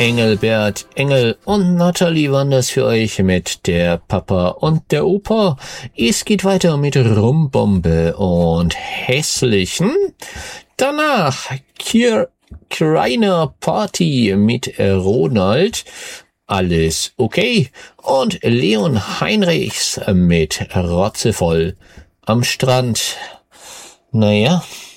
Engelbert Engel und Nathalie waren das für euch mit der Papa und der Opa. Es geht weiter mit Rumbombe und Hässlichen. Danach Kreiner Party mit Ronald. Alles okay. Und Leon Heinrichs mit Rotzevoll am Strand. Naja,